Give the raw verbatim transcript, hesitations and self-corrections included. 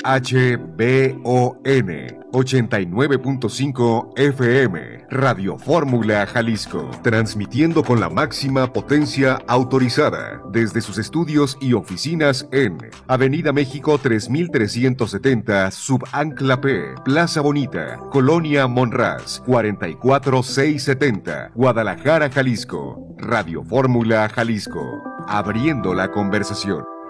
H B O N ochenta y nueve punto cinco F M, Radio Fórmula Jalisco, transmitiendo con la máxima potencia autorizada desde sus estudios y oficinas en Avenida México tres mil trescientos setenta, Subancla P, Plaza Bonita, Colonia Monraz, cuarenta y cuatro mil seiscientos setenta, Guadalajara, Jalisco. Radio Fórmula Jalisco, abriendo la conversación.